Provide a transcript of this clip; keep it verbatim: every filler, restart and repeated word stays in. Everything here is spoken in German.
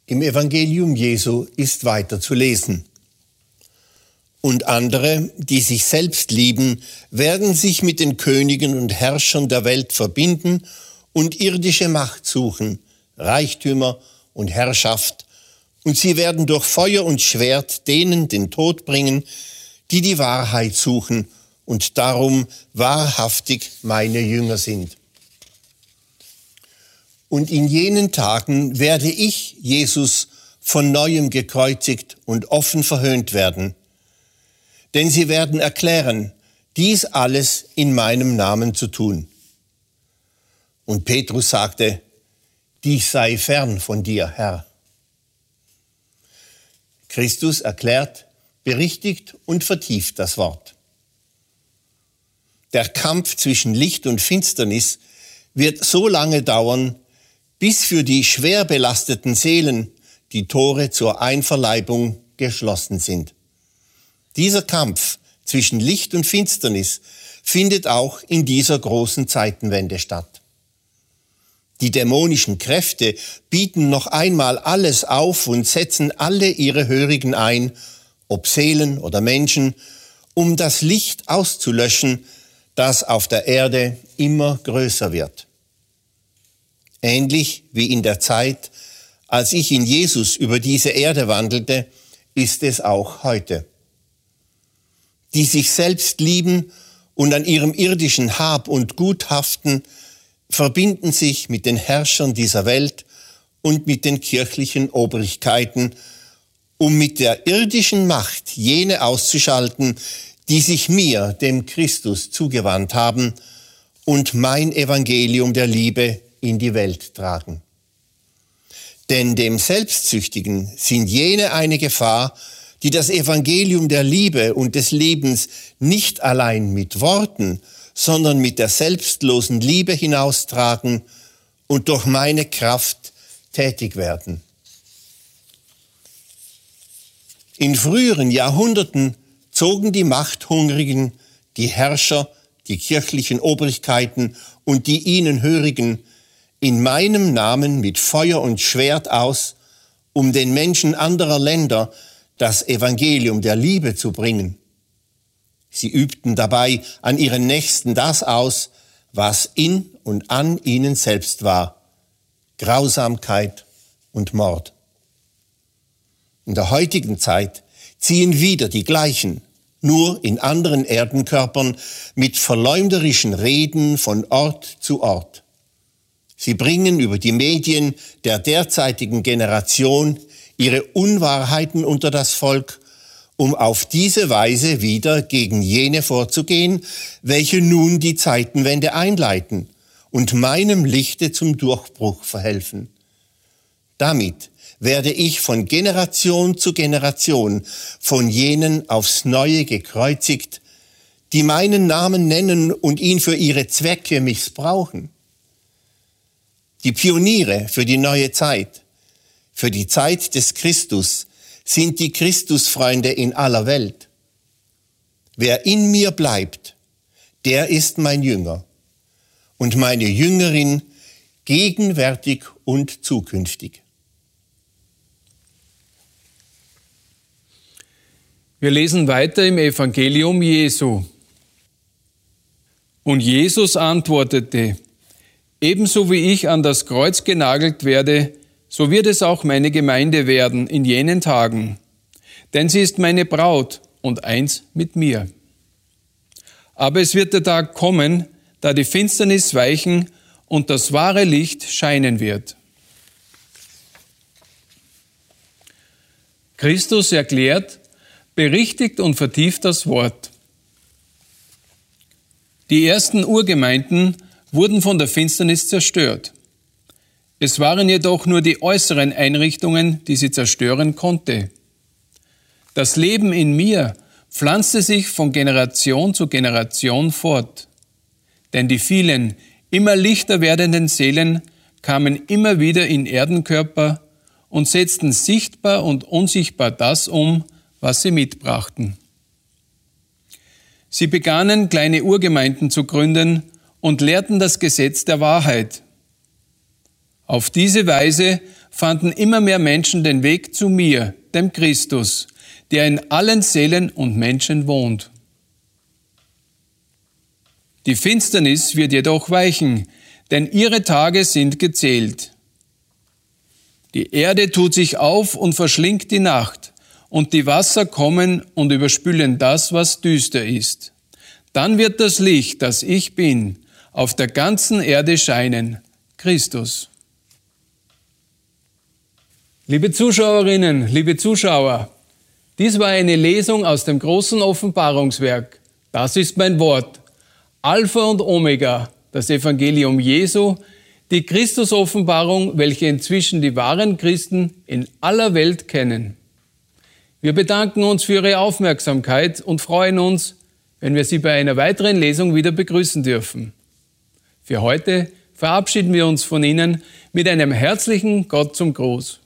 Im Evangelium Jesu ist weiter zu lesen. Und andere, die sich selbst lieben, werden sich mit den Königen und Herrschern der Welt verbinden und irdische Macht suchen, Reichtümer und Herrschaft, und sie werden durch Feuer und Schwert denen den Tod bringen, die die Wahrheit suchen und darum wahrhaftig meine Jünger sind. Und in jenen Tagen werde ich, Jesus, von Neuem gekreuzigt und offen verhöhnt werden. Denn sie werden erklären, dies alles in meinem Namen zu tun. Und Petrus sagte, dies sei fern von dir, Herr. Christus erklärt, berichtigt und vertieft das Wort. Der Kampf zwischen Licht und Finsternis wird so lange dauern, bis für die schwer belasteten Seelen die Tore zur Einverleibung geschlossen sind. Dieser Kampf zwischen Licht und Finsternis findet auch in dieser großen Zeitenwende statt. Die dämonischen Kräfte bieten noch einmal alles auf und setzen alle ihre Hörigen ein, ob Seelen oder Menschen, um das Licht auszulöschen, das auf der Erde immer größer wird. Ähnlich wie in der Zeit, als ich in Jesus über diese Erde wandelte, ist es auch heute. Die sich selbst lieben und an ihrem irdischen Hab und Gut haften, verbinden sich mit den Herrschern dieser Welt und mit den kirchlichen Obrigkeiten, um mit der irdischen Macht jene auszuschalten, die sich mir, dem Christus, zugewandt haben und mein Evangelium der Liebe in die Welt tragen. Denn dem Selbstsüchtigen sind jene eine Gefahr, die das Evangelium der Liebe und des Lebens nicht allein mit Worten, sondern mit der selbstlosen Liebe hinaustragen und durch meine Kraft tätig werden. In früheren Jahrhunderten zogen die Machthungrigen, die Herrscher, die kirchlichen Obrigkeiten und die ihnen Hörigen in meinem Namen mit Feuer und Schwert aus, um den Menschen anderer Länder das Evangelium der Liebe zu bringen. Sie übten dabei an ihren Nächsten das aus, was in und an ihnen selbst war: Grausamkeit und Mord. In der heutigen Zeit ziehen wieder die gleichen, nur in anderen Erdenkörpern, mit verleumderischen Reden von Ort zu Ort. Sie bringen über die Medien der derzeitigen Generation ihre Unwahrheiten unter das Volk, um auf diese Weise wieder gegen jene vorzugehen, welche nun die Zeitenwende einleiten und meinem Lichte zum Durchbruch verhelfen. Damit werde ich von Generation zu Generation von jenen aufs Neue gekreuzigt, die meinen Namen nennen und ihn für ihre Zwecke missbrauchen. Die Pioniere für die neue Zeit, für die Zeit des Christus, sind die Christusfreunde in aller Welt. Wer in mir bleibt, der ist mein Jünger und meine Jüngerin gegenwärtig und zukünftig. Wir lesen weiter im Evangelium Jesu. Und Jesus antwortete: Ebenso wie ich an das Kreuz genagelt werde, so wird es auch meine Gemeinde werden in jenen Tagen. Denn sie ist meine Braut und eins mit mir. Aber es wird der Tag kommen, da die Finsternis weichen und das wahre Licht scheinen wird. Christus erklärt, berichtigt und vertieft das Wort. Die ersten Urgemeinden wurden von der Finsternis zerstört. Es waren jedoch nur die äußeren Einrichtungen, die sie zerstören konnte. Das Leben in mir pflanzte sich von Generation zu Generation fort. Denn die vielen, immer lichter werdenden Seelen kamen immer wieder in Erdenkörper und setzten sichtbar und unsichtbar das um, was sie mitbrachten. Sie begannen, kleine Urgemeinden zu gründen und lehrten das Gesetz der Wahrheit. Auf diese Weise fanden immer mehr Menschen den Weg zu mir, dem Christus, der in allen Seelen und Menschen wohnt. Die Finsternis wird jedoch weichen, denn ihre Tage sind gezählt. Die Erde tut sich auf und verschlingt die Nacht, und die Wasser kommen und überspülen das, was düster ist. Dann wird das Licht, das ich bin, auf der ganzen Erde scheinen, Christus. Liebe Zuschauerinnen, liebe Zuschauer, dies war eine Lesung aus dem großen Offenbarungswerk. Das ist mein Wort, Alpha und Omega, das Evangelium Jesu, die Christus-Offenbarung, welche inzwischen die wahren Christen in aller Welt kennen. Wir bedanken uns für Ihre Aufmerksamkeit und freuen uns, wenn wir Sie bei einer weiteren Lesung wieder begrüßen dürfen. Für heute verabschieden wir uns von Ihnen mit einem herzlichen Gott zum Gruß.